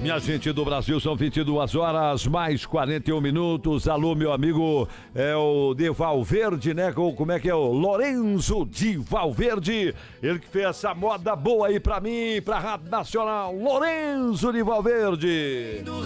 Minha gente do Brasil, são 22 horas, mais 41 minutos. Alô, meu amigo, é o de Valverde, né? Como é que é? O Lorenzo de Valverde. Ele que fez essa moda boa aí pra mim, pra Rádio Nacional. Lorenzo de Valverde.